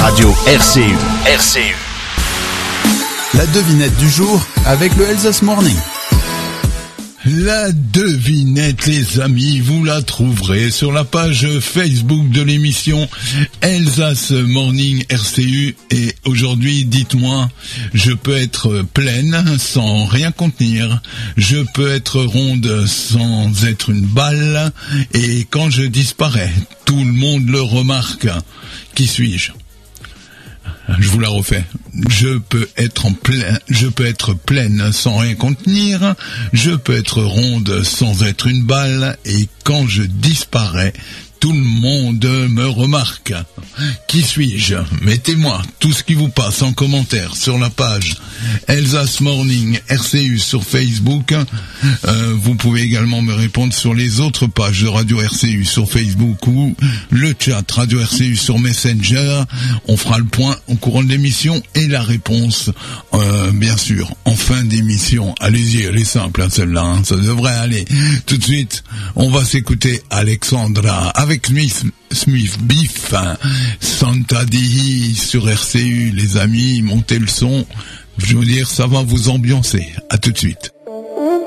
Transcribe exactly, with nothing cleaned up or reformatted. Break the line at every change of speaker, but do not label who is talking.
Radio R C U. R C U.
La devinette du jour avec le Elsass Morning.
La devinette, les amis, vous la trouverez sur la page Facebook de l'émission Elsass Morning R C U. Et aujourd'hui, dites-moi, je peux être pleine sans rien contenir, je peux être ronde sans être une balle, et quand je disparais, tout le monde le remarque. Qui suis-je ? Je vous la refais. Je peux être en plein, je peux être pleine sans rien contenir, je peux être ronde sans être une balle, et quand je disparais, tout le monde me remarque. Qui suis-je ? Mettez-moi tout ce qui vous passe en commentaire sur la page Elsass Morning R C U sur Facebook. Euh, vous pouvez également me répondre sur les autres pages de Radio R C U sur Facebook ou le chat Radio R C U sur Messenger. On fera le point au courant de l'émission et la réponse, euh, bien sûr, en fin d'émission. Allez-y, elle est simple, hein, celle-là, hein, ça devrait aller. Tout de suite, on va s'écouter Alexandra avec Smith, Smith Beef, hein, Santa Dihi sur R C U, les amis, montez le son. Je veux dire, ça va vous ambiancer. À tout de suite.